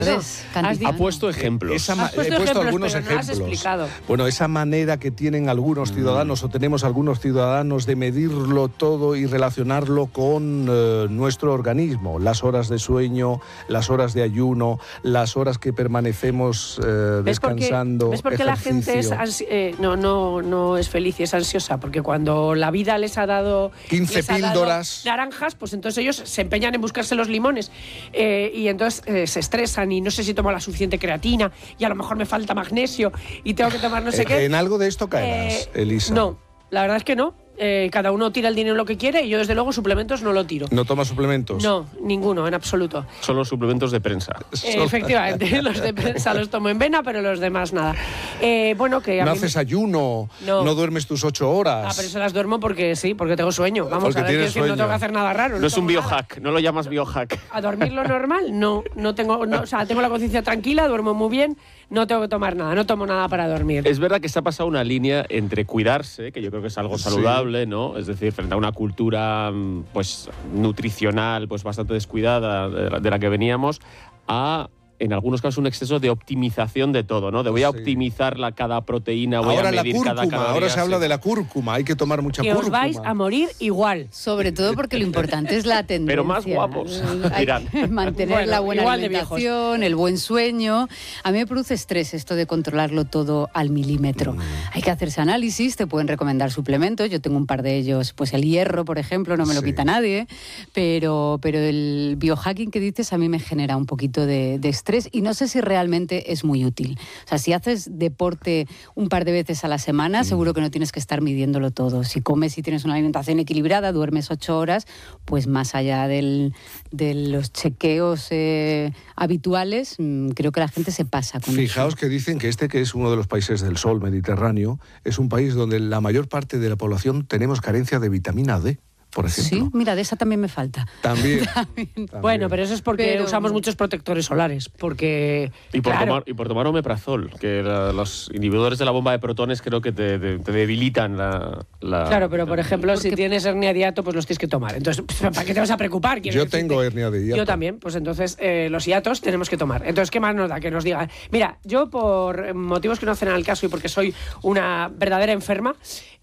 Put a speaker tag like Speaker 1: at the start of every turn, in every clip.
Speaker 1: Ha puesto ejemplos.
Speaker 2: He puesto algunos ejemplos. Bueno, esa manera que tienen algunos ciudadanos o tenemos algunos ciudadanos de medirlo todo y relacionarlo con nuestro organismo. Las horas de sueño, las horas de ayuno, las horas que permanecemos descansando.
Speaker 3: ¿Ves por qué la gente no es feliz y es ansiosa? Porque cuando la vida les ha dado
Speaker 2: 15 píldoras
Speaker 3: naranjas, pues entonces ellos se empeñan en buscarse los limones y entonces se estresan y no sé si tomo la suficiente creatina y a lo mejor me falta magnesio y tengo que tomar no sé qué.
Speaker 2: ¿En algo de esto caerás, Elisa?
Speaker 3: No, la verdad es que no. Cada uno tira el dinero lo que quiere y yo desde luego suplementos no lo tiro.
Speaker 2: ¿No tomas suplementos?
Speaker 3: No, ninguno, en absoluto.
Speaker 1: Solo suplementos de prensa.
Speaker 3: Efectivamente, los de prensa los tomo en vena, pero los demás nada. Bueno, que
Speaker 2: no haces ayuno, no duermes tus 8 horas.
Speaker 3: Pero eso las duermo porque sí, porque tengo sueño. Vamos a ver, no tengo que hacer nada raro.
Speaker 1: No es un biohack, no lo llamas biohack.
Speaker 3: ¿A dormir lo normal? No tengo, o sea, tengo la conciencia tranquila, duermo muy bien, no tengo que tomar nada, no tomo nada para dormir.
Speaker 1: Es verdad que se ha pasado una línea entre cuidarse, que yo creo que es algo saludable, ¿no? Es decir, frente a una cultura pues nutricional pues bastante descuidada de la que veníamos, a en algunos casos un exceso de optimización de todo, ¿no? De voy a optimizar cada proteína, voy a medir cada caloría.
Speaker 2: Ahora se habla de la cúrcuma, hay que tomar mucha cúrcuma.
Speaker 3: Que os vais a morir igual.
Speaker 4: Sobre todo porque lo importante es la tendencia.
Speaker 1: Pero más guapos.
Speaker 4: Mantener la buena alimentación, el buen sueño. A mí me produce estrés esto de controlarlo todo al milímetro. Hay que hacerse análisis, te pueden recomendar suplementos. Yo tengo un par de ellos, pues el hierro, por ejemplo, no me lo quita nadie. Pero el biohacking que dices a mí me genera un poquito de estrés. Y no sé si realmente es muy útil. O sea, si haces deporte un par de veces a la semana, seguro que no tienes que estar midiéndolo todo. Si comes y tienes una alimentación equilibrada, duermes 8 horas, pues más allá de los chequeos habituales, creo que la gente se pasa con
Speaker 2: Fijaos
Speaker 4: eso.
Speaker 2: Que dicen que que es uno de los países del sol mediterráneo, es un país donde la mayor parte de la población tenemos carencia de vitamina D. Por ejemplo.
Speaker 4: Sí, mira, de esa también me falta.
Speaker 2: También.
Speaker 3: Bueno, pero eso es porque usamos muchos protectores solares, porque...
Speaker 1: Y por tomar omeprazol, que los inhibidores de la bomba de protones creo que te debilitan la... Claro,
Speaker 3: pero por ejemplo, si tienes hernia de hiato, pues los tienes que tomar. Entonces, ¿para qué te vas a preocupar?
Speaker 2: Yo tengo hernia de hiato.
Speaker 3: Yo también, pues entonces los hiatos tenemos que tomar. Entonces, ¿qué más nos da? Que nos digan, mira, yo por motivos que no hacen al caso y porque soy una verdadera enferma,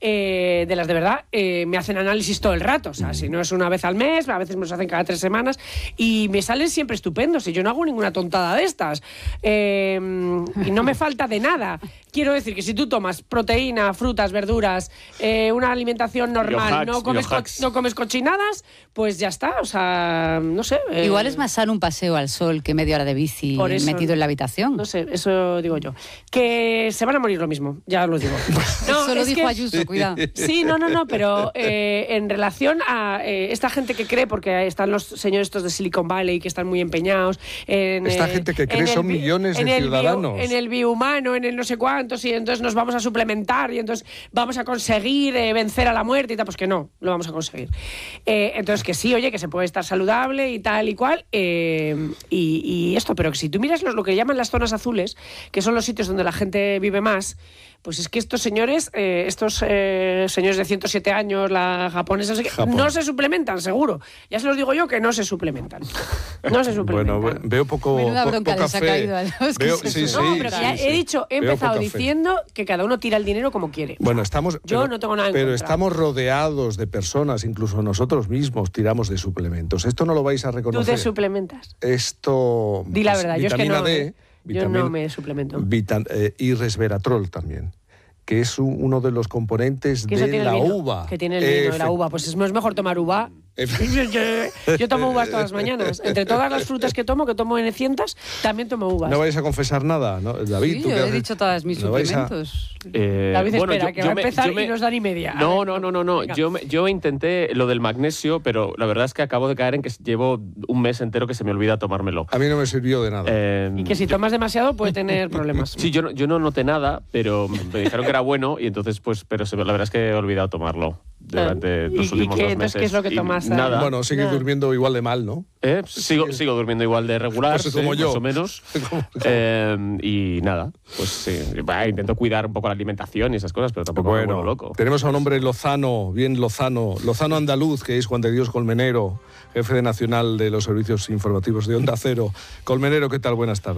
Speaker 3: de las de verdad, me hacen análisis todo el rato. O sea, si no es una vez al mes, a veces me los hacen cada 3 semanas y me salen siempre estupendos y yo no hago ninguna tontada de estas. Y no me falta de nada. Quiero decir que si tú tomas proteína, frutas, verduras, una alimentación normal, no comes cochinadas, pues ya está. O sea, no sé.
Speaker 4: Igual es más sano un paseo al sol que media hora de bici metido en la habitación.
Speaker 3: No sé, eso digo yo. Que se van a morir lo mismo, ya os lo digo.
Speaker 4: No, eso lo dijo Ayuso, cuidado.
Speaker 3: Sí, no, pero en relación a esta gente que cree, porque están los señores estos de Silicon Valley que están muy empeñados
Speaker 2: esta gente que cree son millones de ciudadanos
Speaker 3: en el biohumano, en el no sé cuántos, y entonces nos vamos a suplementar y entonces vamos a conseguir vencer a la muerte y tal, pues que no lo vamos a conseguir. Entonces que sí, oye, que se puede estar saludable y tal y cual, y esto, pero que si tú miras lo que llaman las zonas azules, que son los sitios donde la gente vive más, pues es que estos señores de 107 años, la japonesa, no se suplementan, seguro. Ya se los digo yo que no se suplementan. No se suplementan.
Speaker 2: Bueno, veo poca fe.
Speaker 3: He empezado diciendo que cada uno tira el dinero como quiere.
Speaker 2: Bueno,
Speaker 3: no tengo nada en
Speaker 2: pero
Speaker 3: contra.
Speaker 2: Estamos rodeados de personas, incluso nosotros mismos tiramos de suplementos. Esto no lo vais a reconocer.
Speaker 3: ¿Tú te suplementas?
Speaker 2: Esto...
Speaker 3: Di la verdad, yo es que no.
Speaker 2: D,
Speaker 3: yo no me suplemento.
Speaker 2: Y resveratrol también, que es uno de los componentes de la uva.
Speaker 3: Que tiene el vino de la uva. Pues es mejor tomar uva. Yo tomo uvas todas las mañanas. Entre todas las frutas que tomo en cientos, también tomo uvas.
Speaker 2: ¿No vais a confesar nada, ¿no? David,
Speaker 4: sí, yo he dicho todas mis suplementos.
Speaker 3: David, espera, que va a empezar y nos dan y media.
Speaker 1: No. Yo intenté lo del magnesio, pero la verdad es que acabo de caer en que llevo un mes entero que se me olvida tomármelo.
Speaker 2: A mí no me sirvió de nada.
Speaker 3: Y que si tomas demasiado puede tener problemas.
Speaker 1: Sí, yo no noté nada, pero me dijeron que era bueno y entonces, pues, pero la verdad es que he olvidado tomarlo. durante los últimos 2 meses.
Speaker 3: ¿Qué es lo que tomas?
Speaker 1: Nada.
Speaker 2: Bueno, sigues durmiendo igual de mal, ¿no?
Speaker 1: Sigo durmiendo igual de regular,
Speaker 2: pues como yo.
Speaker 1: más o menos. Y nada, pues sí. Intento cuidar un poco la alimentación y esas cosas, pero tampoco me vuelvo loco.
Speaker 2: Tenemos a un hombre lozano, bien lozano andaluz, que es Juan de Dios Colmenero, jefe nacional de los servicios informativos de Onda Cero. Colmenero, ¿qué tal? Buenas tardes.